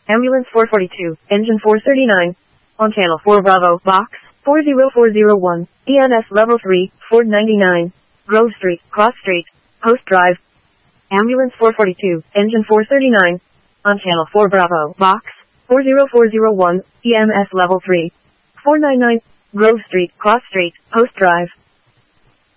Ambulance 442, engine 439. On channel 4 Bravo, box 40401, EMS level 3, Ford 99. Grove Street, Cross Street, Post Drive. Ambulance 442, engine 439. On channel 4 Bravo, box 40401, EMS level 3, 499. Grove Street, Cross Street, Post Drive.